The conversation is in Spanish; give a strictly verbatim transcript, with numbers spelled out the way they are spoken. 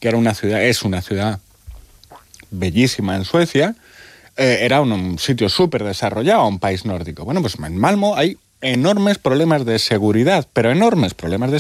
que era una ciudad, es una ciudad bellísima en Suecia, eh, era un, un sitio súper desarrollado, un país nórdico. Bueno, pues en Malmö hay enormes problemas de seguridad, pero enormes problemas de